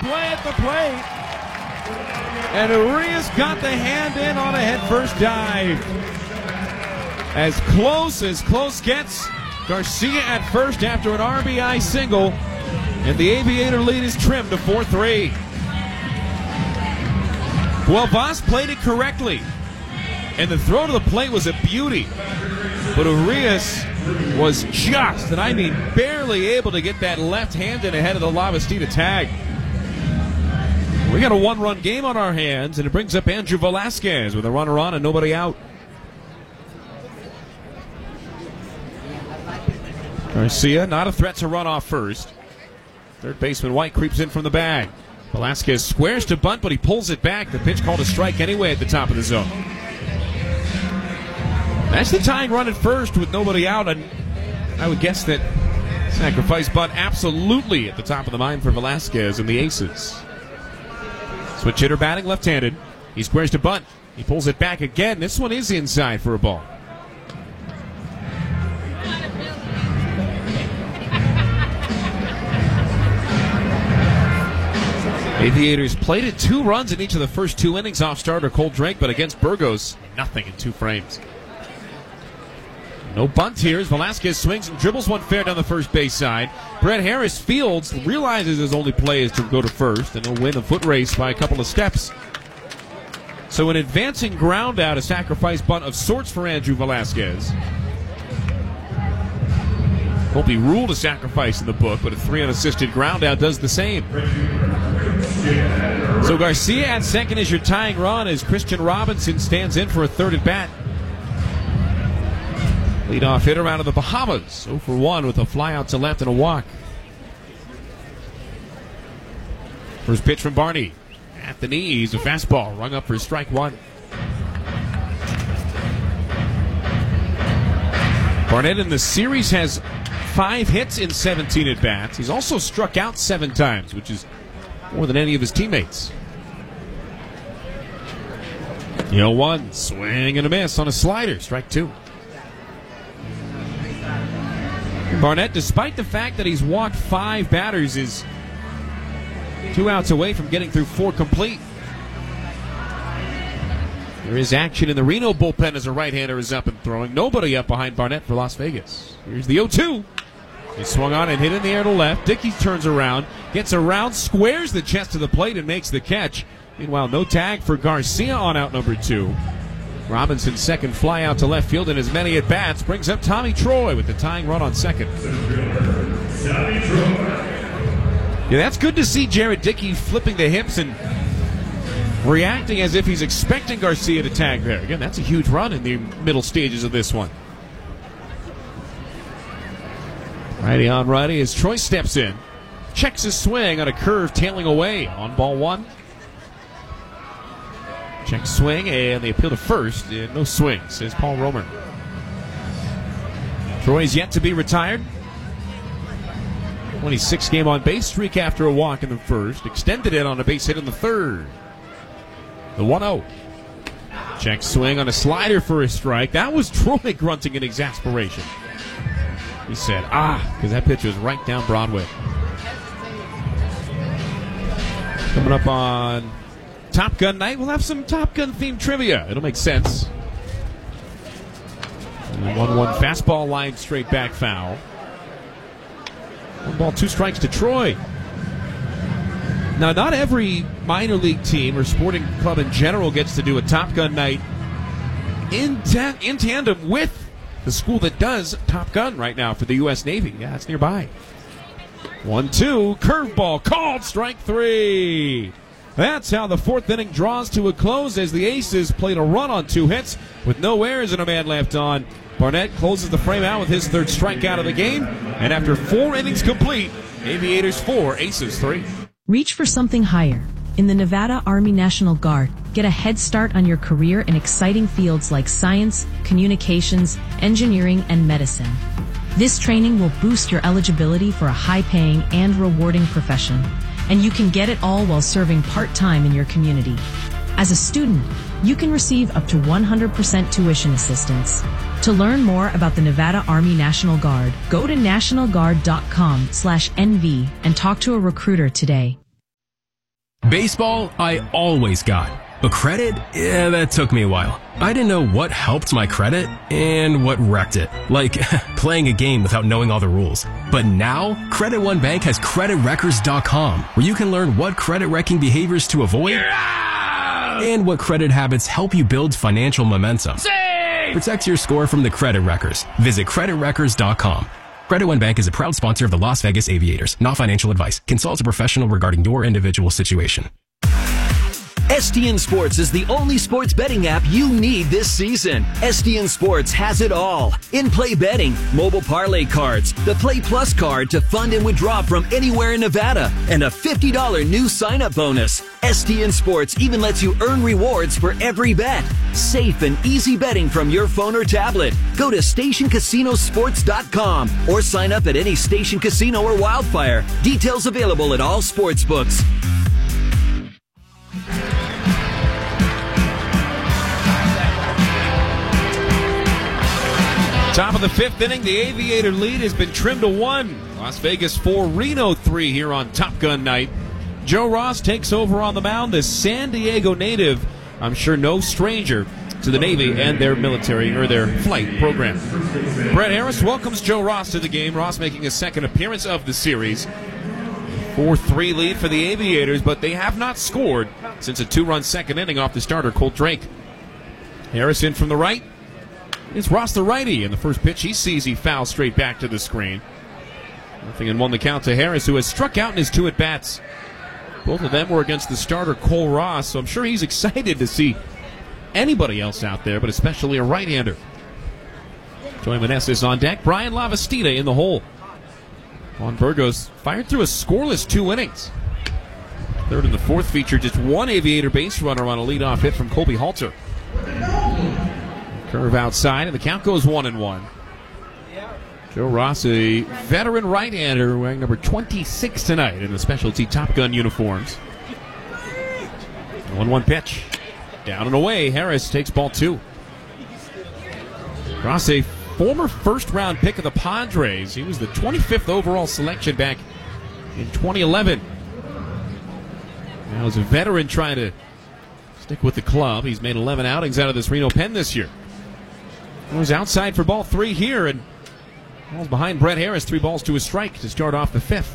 play at the plate. And Urias got the hand in on a head-first dive. As close gets. Garcia at first after an RBI single. And the Aviator lead is trimmed to 4-3. Well, Voss played it correctly. And the throw to the plate was a beauty. But Urias was just, and I mean barely, able to get that left hand in ahead of the Lavastida tag. We got a one-run game on our hands, and it brings up Andrew Velasquez with a runner on and nobody out. Garcia, not a threat to run off first. Third baseman White creeps in from the bag. Velasquez squares to bunt, but he pulls it back. The pitch called a strike anyway at the top of the zone. That's the tying run at first with nobody out, and I would guess that sacrifice bunt absolutely at the top of the mind for Velasquez and the Aces. Switch hitter batting left-handed. He squares to bunt. He pulls it back again. This one is inside for a ball. Aviators plated 2 runs in each of the first 2 innings off starter Cole Drake, but against Burgos, nothing in 2 frames. No bunt here as Velasquez swings and dribbles one fair down the first base side. Brett Harris fields, realizes his only play is to go to first, and he'll win the foot race by a couple of steps. So an advancing ground out, a sacrifice bunt of sorts for Andrew Velasquez. Won't be ruled a sacrifice in the book, but a 3 unassisted ground out does the same. So Garcia at second is your tying run as Christian Robinson stands in for a third at bat. Leadoff hitter out of the Bahamas, 0 for 1 with a fly out to left and a walk. First pitch from Barney. At the knees, a fastball rung up for strike 1. Barnett in the series has 5 hits in 17 at-bats. He's also struck out 7 times, which is more than any of his teammates. 0-1, swing and a miss on a slider, strike 2. Barnett, despite the fact that he's walked 5 batters, is 2 outs away from getting through 4 complete. There is action in the Reno bullpen as a right-hander is up and throwing. Nobody up behind Barnett for Las Vegas. Here's the 0-2. He swung on and hit in the air to left. Dickey turns around, gets around, squares the chest to the plate and makes the catch. Meanwhile, no tag for Garcia on out number 2. Robinson's second fly out to left field in as many at-bats brings up Tommy Troy with the tying run on second. Yeah, that's good to see Jared Dickey flipping the hips and reacting as if he's expecting Garcia to tag there. Again, that's a huge run in the middle stages of this one. Righty on righty as Troy steps in. Checks his swing on a curve tailing away on ball 1. Check swing, and they appeal to first. No swing, says Paul Romer. Troy's yet to be retired. 26-game on-base streak after a walk in the first. Extended it on a base hit in the third. The 1-0. Check swing on a slider for a strike. That was Troy grunting in exasperation. He said, because that pitch was right down Broadway. Coming up on Top Gun night, we'll have some Top Gun themed trivia. It'll make sense. 1-1 fastball line straight back foul. 1 ball, 2 strikes to Troy. Now, not every minor league team or sporting club in general gets to do a Top Gun night in tandem with the school that does Top Gun right now for the U.S. Navy. Yeah, it's nearby. 1-2, curveball called, strike 3. That's how the 4th inning draws to a close as the Aces played a run on 2 hits with no errors and a man left on. Barnett closes the frame out with his 3rd strikeout of the game, and after 4 innings complete, Aviators 4, Aces 3. Reach for something higher. In the Nevada Army National Guard, get a head start on your career in exciting fields like science, communications, engineering, and medicine. This training will boost your eligibility for a high-paying and rewarding profession, and you can get it all while serving part-time in your community. As a student, you can receive up to 100% tuition assistance. To learn more about the Nevada Army National Guard, go to nationalguard.com/NV and talk to a recruiter today. Baseball, I always got. But credit? Yeah, that took me a while. I didn't know what helped my credit and what wrecked it. Like playing a game without knowing all the rules. But now, Credit One Bank has CreditWreckers.com, where you can learn what credit wrecking behaviors to avoid and what credit habits help you build financial momentum. Protect your score from the Credit Wreckers. Visit CreditWreckers.com. Credit One Bank is a proud sponsor of the Las Vegas Aviators. Not financial advice. Consult a professional regarding your individual situation. STN Sports is the only sports betting app you need this season. STN Sports has it all. In-play betting, mobile parlay cards, the Play Plus card to fund and withdraw from anywhere in Nevada, and a $50 new sign-up bonus. STN Sports even lets you earn rewards for every bet. Safe and easy betting from your phone or tablet. Go to StationCasinoSports.com or sign up at any Station Casino or Wildfire. Details available at all sportsbooks. Top of the fifth inning, the Aviator lead has been trimmed to 1. Las Vegas 4, Reno 3 here on Top Gun night. Joe Ross takes over on the mound, the San Diego native. I'm sure no stranger to the Navy and their military or their flight program. Brett Harris welcomes Joe Ross to the game. Ross making his second appearance of the series. 4-3 lead for the Aviators, but they have not scored since a 2-run second inning off the starter, Colt Drake. Harris in from the right. It's Ross the righty, and the first pitch he sees, he fouls straight back to the screen. 0-1 the count to Harris, who has struck out in his 2 at-bats. Both of them were against the starter, Cole Ross, so I'm sure he's excited to see anybody else out there, but especially a right-hander. Joey Meneses on deck. Brian Lavastida in the hole. Juan Burgos fired through a scoreless 2 innings. Third and the fourth feature, just one Aviator base runner on a leadoff hit from Colby Halter. Curve outside, and the count goes 1-1. Joe Ross, a veteran right-hander, wearing number 26 tonight in the specialty Top Gun uniforms. 1-1 pitch. Down and away. Harris takes ball 2. Ross, a former first-round pick of the Padres. He was the 25th overall selection back in 2011. Now, as a veteran trying to stick with the club, he's made 11 outings out of this Reno pen this year. He was outside for ball 3 here, and ball's behind Brett Harris. 3 balls to a strike to start off the 5th.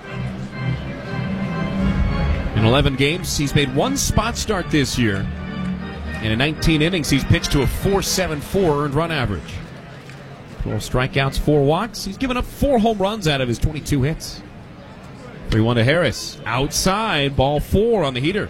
In 11 games, he's made 1 spot start this year. And in 19 innings, he's pitched to a 4.74 earned run average. 12 strikeouts, 4 walks. He's given up 4 home runs out of his 22 hits. 3-1 to Harris. Outside, ball 4 on the heater.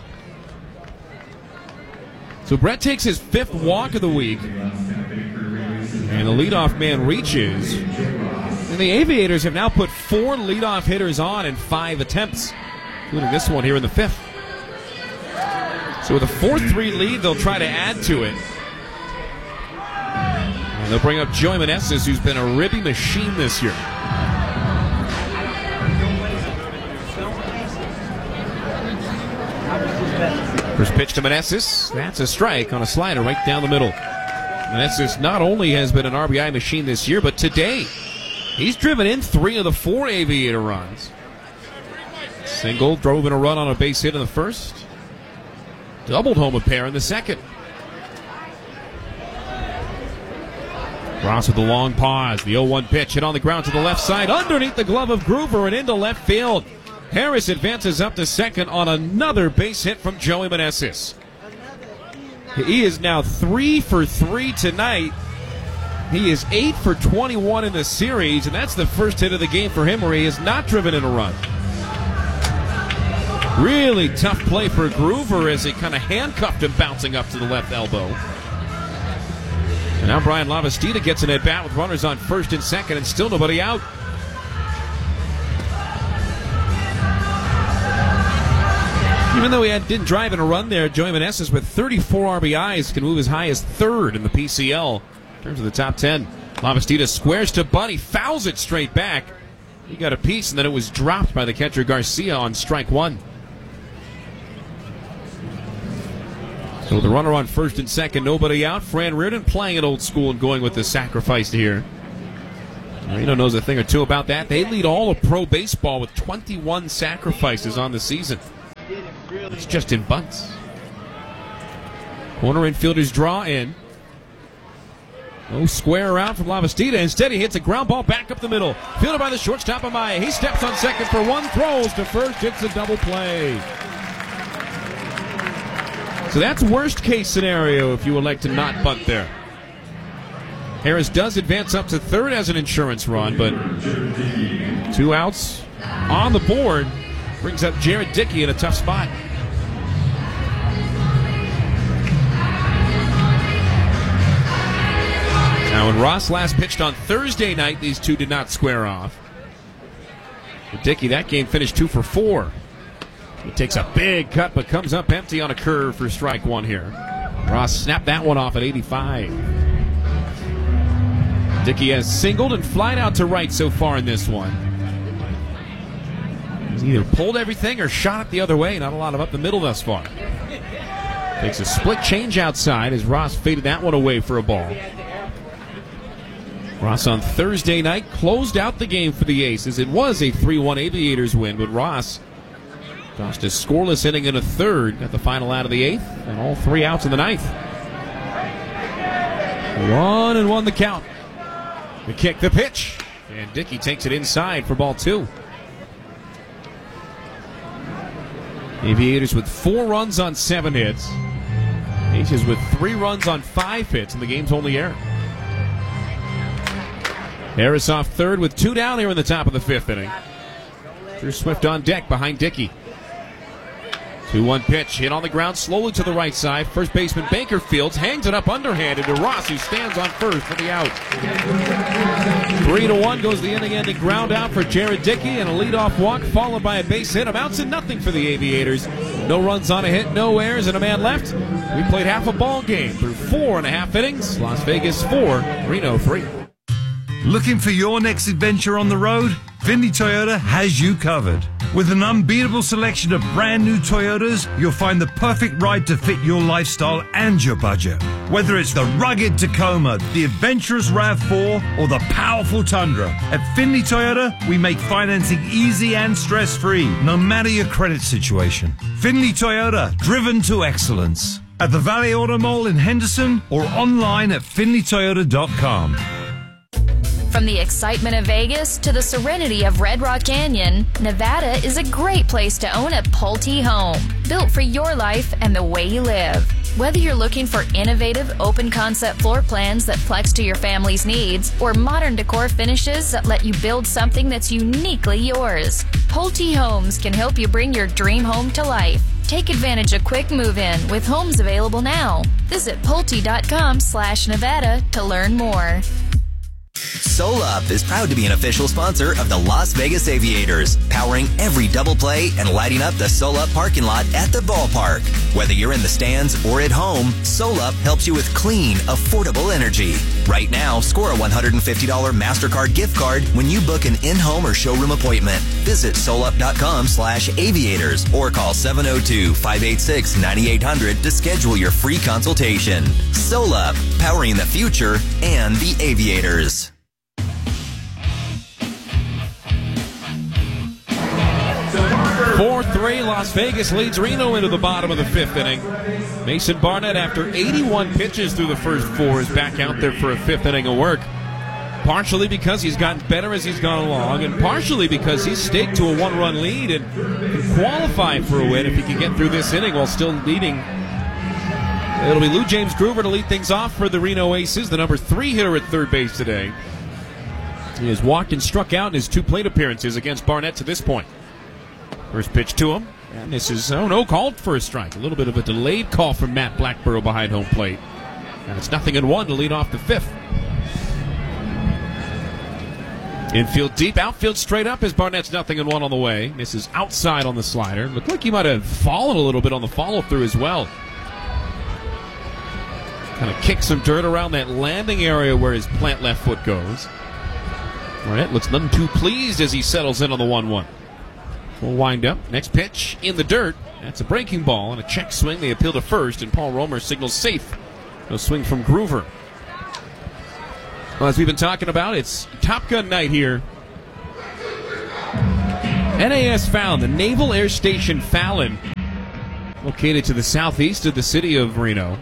So Brett takes his 5th walk of the week. And the leadoff man reaches. And the Aviators have now put 4 leadoff hitters on in 5 attempts, including this one here in the 5th. So with a 4-3 lead, they'll try to add to it. And they'll bring up Joey Meneses, who's been a ribby machine this year. First pitch to Meneses. That's a strike on a slider right down the middle. Meneses not only has been an RBI machine this year, but today he's driven in 3 of the 4 Aviator runs. Single, drove in a run on a base hit in the first. Doubled home a pair in the second. Ross with the long pause. The 0-1 pitch hit on the ground to the left side. Underneath the glove of Groover and into left field. Harris advances up to second on another base hit from Joey Meneses. He is now 3 for 3 tonight. He is 8 for 21 in the series, and that's the first hit of the game for him where he has not driven in a run. Really tough play for Groover as he kind of handcuffed him bouncing up to the left elbow. And now Brian Lavastida gets an at-bat with runners on first and second and still nobody out. Even though he didn't drive in a run there, Joey Meneses with 34 RBIs can move as high as 3rd in the PCL in terms of the top 10. Lavastida squares to bunt. He fouls it straight back. He got a piece, and then it was dropped by the catcher Garcia on strike 1. So the runner on first and second, nobody out. Fran Reardon playing it old school and going with the sacrifice here. Reno knows a thing or two about that. They lead all of pro baseball with 21 sacrifices on the season. It's Justin Bunce. Corner infielders draw in. No square around from Lavastida. Instead, he hits a ground ball back up the middle. Fielded by the shortstop, Amaya. He steps on second for one, throws to first. It's a double play. So that's worst case scenario if you would like to not bunt there. Harris does advance up to third as an insurance run, but 2 outs on the board brings up Jared Dickey in a tough spot. Now, when Ross last pitched on Thursday night, these two did not square off. For Dickey, that game finished 2 for 4. He takes a big cut, but comes up empty on a curve for strike one here. Ross snapped that one off at 85. Dickey has singled and flied out to right so far in this one. He's either pulled everything or shot it the other way. Not a lot of up the middle thus far. Takes a split change outside as Ross faded that one away for a ball. Ross on Thursday night closed out the game for the Aces. It was a 3-1 Aviators win, but Ross tossed a scoreless inning in a third, got the final out of the 8th, and all 3 outs in the 9th. 1-1 the count. The kick, the pitch, and Dickey takes it inside for ball 2. Aviators with 4 runs on 7 hits. Aces with 3 runs on 5 hits, and the game's only error. Harris off third with 2 down here in the top of the 5th inning. Drew Swift on deck behind Dickey. 2-1 pitch, hit on the ground slowly to the right side. First baseman Baker Fields hangs it up underhanded to Ross, who stands on first for the out. 3-1 goes the inning-ending ground out for Jared Dickey, and a leadoff walk followed by a base hit. Amounts to nothing for the Aviators. No runs on a hit, no errors, and a man left. We played half a ball game through 4.5 innings. Las Vegas 4, Reno 3. Looking for your next adventure on the road? Findlay Toyota has you covered. With an unbeatable selection of brand new Toyotas, you'll find the perfect ride to fit your lifestyle and your budget. Whether it's the rugged Tacoma, the adventurous RAV4, or the powerful Tundra, at Findlay Toyota, we make financing easy and stress-free, no matter your credit situation. Findlay Toyota, driven to excellence. At the Valley Auto Mall in Henderson or online at FindlayToyota.com. From the excitement of Vegas to the serenity of Red Rock Canyon, Nevada is a great place to own a Pulte home, built for your life and the way you live. Whether you're looking for innovative, open-concept floor plans that flex to your family's needs, or modern decor finishes that let you build something that's uniquely yours, Pulte Homes can help you bring your dream home to life. Take advantage of quick move-in with homes available now. Visit Pulte.com/Nevada to learn more. SoLup is proud to be an official sponsor of the Las Vegas Aviators, powering every double play and lighting up the SoLup parking lot at the ballpark. Whether you're in the stands or at home, SoLup helps you with clean, affordable energy. Right now, score a $150 MasterCard gift card when you book an in-home or showroom appointment. Visit SoLup.com/Aviators or call 702-586-9800 to schedule your free consultation. SoLup, powering the future and the Aviators. 4-3, Las Vegas leads Reno into the bottom of the 5th inning. Mason Barnett, after 81 pitches through the first 4, is back out there for a 5th inning of work. Partially because he's gotten better as he's gone along, and partially because he's staked to a 1-run lead and can qualify for a win if he can get through this inning while still leading. It'll be Lou James Groover to lead things off for the Reno Aces, the number 3 hitter at third base today. He has walked and struck out in his 2 plate appearances against Barnett to this point. First pitch to him, and this is, called for a strike. A little bit of a delayed call from Matt Blackborough behind home plate. And it's 0-1 to lead off the 5th. Infield deep, outfield straight up as Barnett's 0-1 on the way. Misses outside on the slider. Looked like he might have fallen a little bit on the follow-through as well. Kind of kicked some dirt around that landing area where his plant left foot goes. Barnett looks none too pleased as he settles in on the 1-1. Full wind up. Next pitch in the dirt. That's a breaking ball and a check swing. They appeal to first, and Paul Romer signals safe. No swing from Groover. Well, as we've been talking about, it's Top Gun night here. NAS Fallon, the Naval Air Station Fallon, located to the southeast of the city of Reno.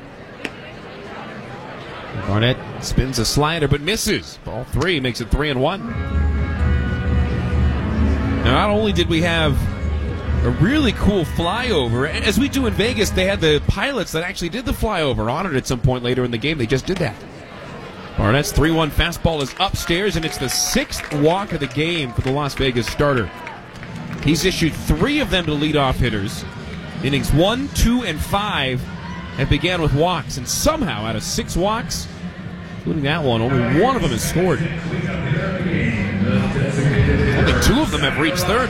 Barnett spins a slider but misses. Ball 3 makes it 3-1. Now, not only did we have a really cool flyover, as we do in Vegas, they had the pilots that actually did the flyover honored at some point later in the game. They just did that. Barnett's 3-1 fastball is upstairs, and it's the 6th walk of the game for the Las Vegas starter. He's issued 3 of them to leadoff hitters. Innings 1, 2, and 5 have began with walks, and somehow out of 6 walks, including that one, only 1 of them has scored. Only 2 of them have reached third.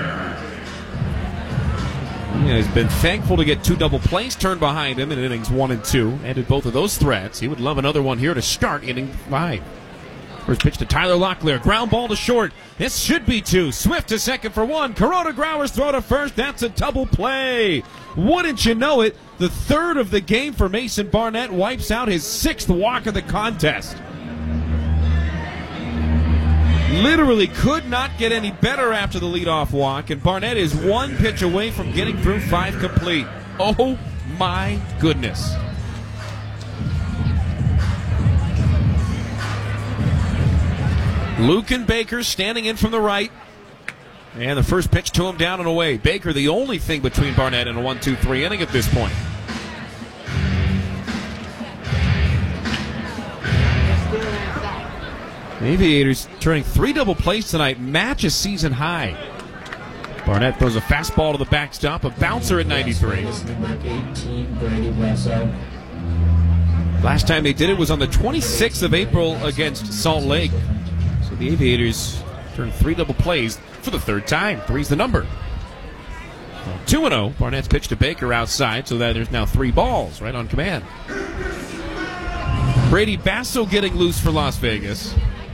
He's been thankful to get 2 double plays turned behind him in innings 1 and 2. Ended both of those threats. He would love another one here to start inning 5. First pitch to Tyler Locklear. Ground ball to short. This should be 2. Swift to second for 1. Corona Growers throw to first. That's a double play. Wouldn't you know it, the 3rd of the game for Mason Barnett wipes out his 6th walk of the contest. Literally could not get any better after the leadoff walk, and Barnett is 1 pitch away from getting through 5 complete. Oh my goodness. Luken Baker standing in from the right, and the first pitch to him down and away. Baker the only thing between Barnett and a 1-2-3 inning at this point. Aviators turning 3 double plays tonight, match a season high. Barnett throws a fastball to the backstop, a bouncer at 93. Last time they did it was on the 26th of April against Salt Lake. So the Aviators turned 3 double plays for the 3rd time. 3's the number. 2-0. Barnett's pitch to Baker outside, so that there's now 3 balls right on command. Brady Basso getting loose for Las Vegas.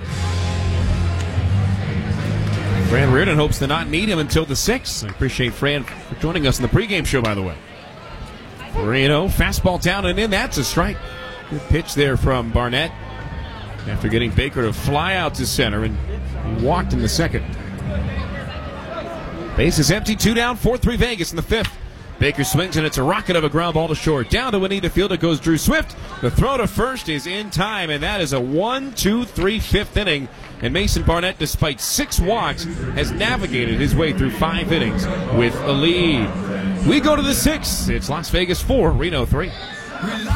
Fran Reardon hopes to not need him until the 6th. I appreciate Fran for joining us in the pregame show, by the way. 3-0, fastball down and in. That's a strike. Good pitch there from Barnett after getting Baker to fly out to center, and he walked in the 2nd. Base is empty, 2 down, 4-3 Vegas in the 5th. Baker swings, and it's a rocket of a ground ball to short. Down to Anita Field, it goes Drew Swift. The throw to first is in time, and that is a 1-2-3 5th inning. And Mason Barnett, despite 6 walks, has navigated his way through 5 innings with a lead. We go to the 6th. It's Las Vegas 4, Reno 3.